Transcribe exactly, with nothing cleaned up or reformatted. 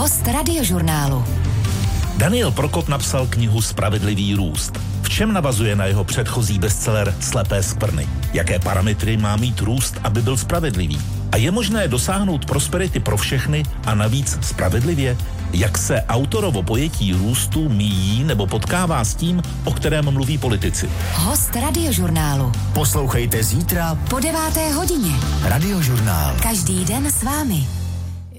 Host Radiožurnálu. Daniel Prokop napsal knihu Spravedlivý růst. V čem navazuje na jeho předchozí bestseller Slepé skvrny? Jaké parametry má mít růst, aby byl spravedlivý? A je možné dosáhnout prosperity pro všechny a navíc spravedlivě? Jak se autorovo pojetí růstu míjí nebo potkává s tím, o kterém mluví politici? Host Radiožurnálu. Poslouchejte zítra Po deváté hodině. Radiožurnál. Každý den s vámi.